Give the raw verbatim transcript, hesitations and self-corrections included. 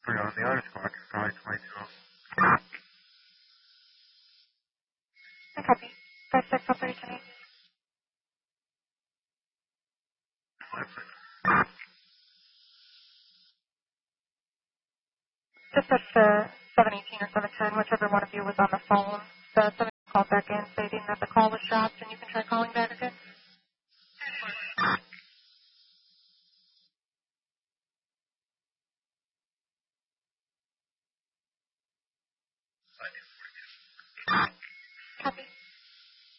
three on the other squad, Charlie twenty-two. I copy. five six one three two. Just at the seven eighteen or seven ten, whichever one of you was on the phone. The seven called back in stating that the call was dropped and you